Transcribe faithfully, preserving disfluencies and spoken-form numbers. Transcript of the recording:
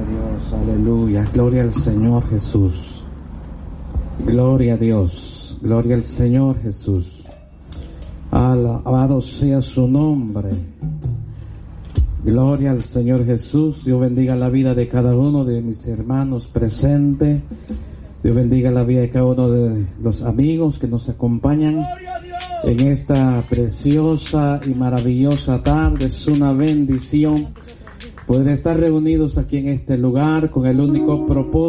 a Dios, aleluya, gloria al Señor Jesús, gloria a Dios, gloria al Señor Jesús, alabado sea su nombre, gloria al Señor Jesús. Dios bendiga la vida de cada uno de mis hermanos presentes, Dios bendiga la vida de cada uno de los amigos que nos acompañan en esta preciosa y maravillosa tarde. Es una bendición poder estar reunidos aquí en este lugar con el único propósito